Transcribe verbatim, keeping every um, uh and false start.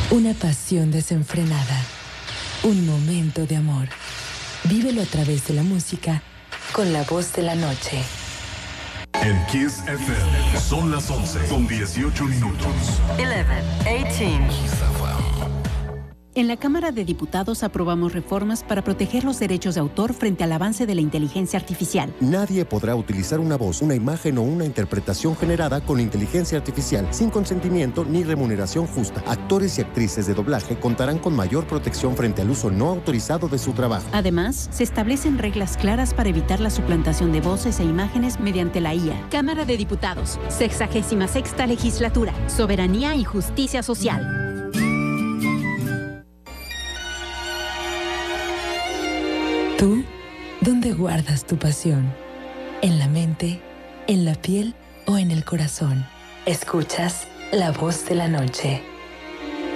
Una pasión desenfrenada. Un momento de amor. Vívelo a través de la música con La Voz de la Noche. En Kiss F M son las once con dieciocho minutos. once, dieciocho. En la Cámara de Diputados aprobamos reformas para proteger los derechos de autor frente al avance de la inteligencia artificial. Nadie podrá utilizar una voz, una imagen o una interpretación generada con inteligencia artificial sin consentimiento ni remuneración justa. Actores y actrices de doblaje contarán con mayor protección frente al uso no autorizado de su trabajo. Además, se establecen reglas claras para evitar la suplantación de voces e imágenes mediante la I A. Cámara de Diputados, sexagésima sexta legislatura, soberanía y justicia social. ¿Tú dónde guardas tu pasión? ¿En la mente, en la piel o en el corazón? Escuchas La Voz de la Noche.